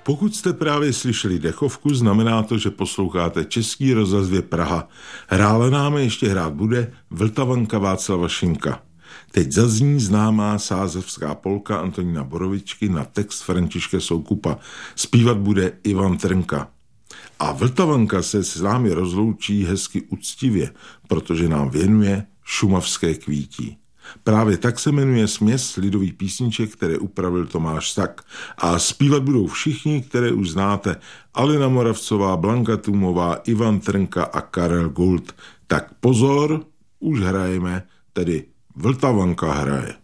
Pokud jste právě slyšeli dechovku, znamená to, že posloucháte Český rozhlas 2 Praha. Hrála nám ještě hrát bude Vltavanka Václava Šimka. Teď zazní známá sázavská polka Antonína Borovičky na text Františka Soukupa. Zpívat bude Ivan Trnka. A Vltavanka se s námi rozloučí hezky uctivě, protože nám věnuje Šumavské kvítí. Právě tak se jmenuje směs lidových písniček, které upravil Tomáš Sak. A zpívat budou všichni, které už znáte. Alena Moravcová, Blanka Tumová, Ivan Trnka a Karel Gould. Tak pozor, už hrajeme, tedy Vltavanka hraje.